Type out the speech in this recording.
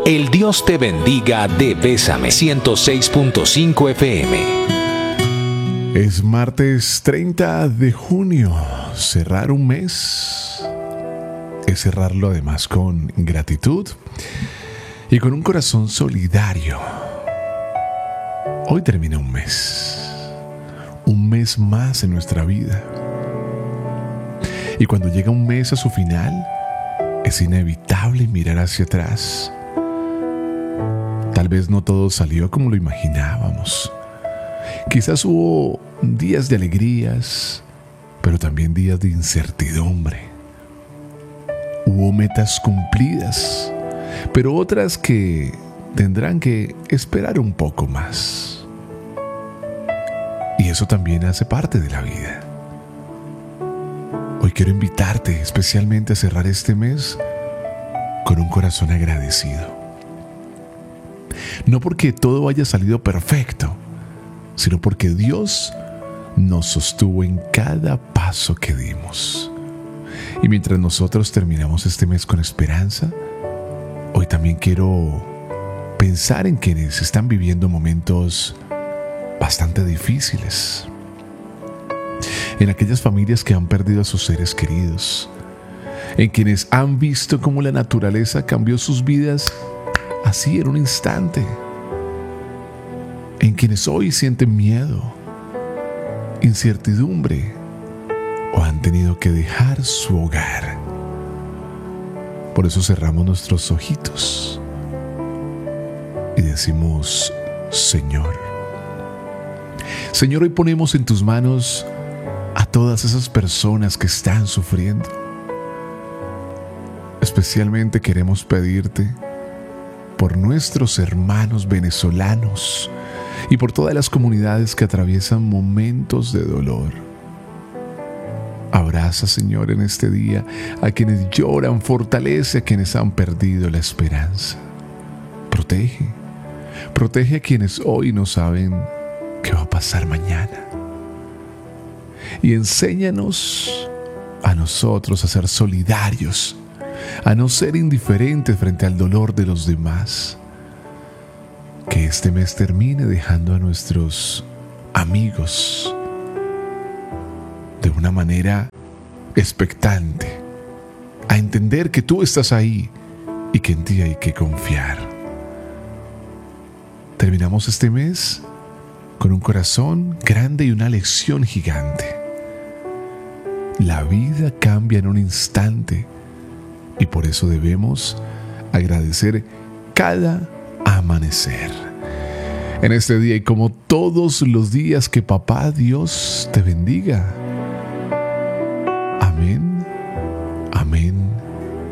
El Dios te bendiga de Bésame 106.5 FM. Es martes 30 de junio. Cerrar un mes es cerrarlo además con gratitud y con un corazón solidario. Hoy termina un mes más en nuestra vida. Y cuando llega un mes a su final, es inevitable mirar hacia atrás. Tal vez no todo salió como lo imaginábamos. Quizás hubo días de alegrías, pero también días de incertidumbre. Hubo metas cumplidas, pero otras que tendrán que esperar un poco más. Y eso también hace parte de la vida. Hoy quiero invitarte especialmente a cerrar este mes con un corazón agradecido. No porque todo haya salido perfecto, sino porque Dios nos sostuvo en cada paso que dimos. Y mientras nosotros terminamos este mes con esperanza, hoy también quiero pensar en quienes están viviendo momentos bastante difíciles. En aquellas familias que han perdido a sus seres queridos, en quienes han visto cómo la naturaleza cambió sus vidas así en un instante, en quienes hoy sienten miedo, incertidumbre o han tenido que dejar su hogar. Por eso cerramos nuestros ojitos y decimos: Señor, hoy ponemos en tus manos a todas esas personas que están sufriendo. Especialmente queremos pedirte por nuestros hermanos venezolanos y por todas las comunidades que atraviesan momentos de dolor. Abraza, Señor, en este día a quienes lloran, fortalece a quienes han perdido la esperanza. Protege a quienes hoy no saben qué va a pasar mañana. Y enséñanos a nosotros a ser solidarios, a no ser indiferentes frente al dolor de los demás. Que este mes termine dejando a nuestros amigos de una manera expectante, a entender que tú estás ahí y que en ti hay que confiar. Terminamos este mes con un corazón grande y una lección gigante. La vida cambia en un instante y por eso debemos agradecer cada amanecer. En este día y como todos los días, que Papá Dios te bendiga.